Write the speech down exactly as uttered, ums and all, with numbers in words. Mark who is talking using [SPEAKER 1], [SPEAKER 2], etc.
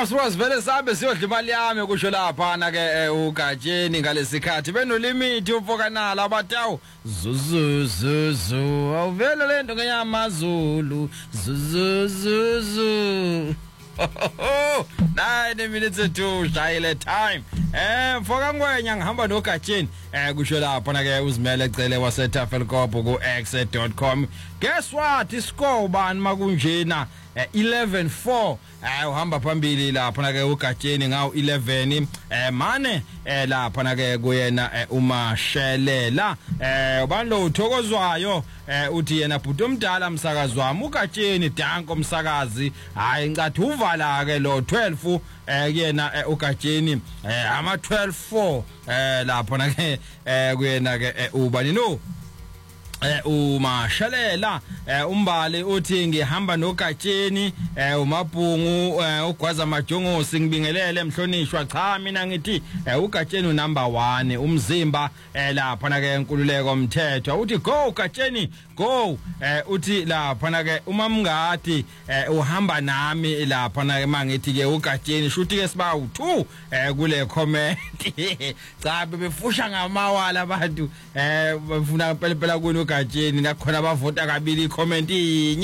[SPEAKER 1] Maswazi vele sabe siyodla imali yami kusho lapha na ke ugatsheni ngalesikhathi benolimit ufokanala abatawu zuzuzuzu awuvele lento ngeyamazulu zuzuzuzu nine minutes to shayile time eh mfoka ngwenya ngihamba nogatsheni eh kusho lapha na ke uzimele ecele wasetafelkop ku x dot com. Guess what, iscore bani makunjena eleven four eh uhamba phambili lapha na ke ugatsheni ngawo eleven eh mane eh lapha na ke kuyena uMashelela eh ubalo uthokozwayo eh uthi yena bhuti omdala umsakazi wami ugatsheni danko umsakazi hayi ncathi uvala ke lo twelve eh kuyena ugatsheni eh ama twelve four eh lapha na ke eh kuyena ke ubani no eh uMashelela eh umbali uthi ngihamba nogatsheni eh uMabhungu ugwaza majongosi ngibingelele emhlonishwa cha mina ngithi ugatsheni number one umzimba eh lapha na ke enkululeko umthetho uthi go ugatsheni go eh uthi lapha na ke umamngadi eh uhamba nami lapha na ke mangithi ke ugatsheni shuthi ke siba u two eh kule comment cha bebefusha ngamawala abantu eh bafuna phela phela kuno ugatsheni nakhona bavota kabili comment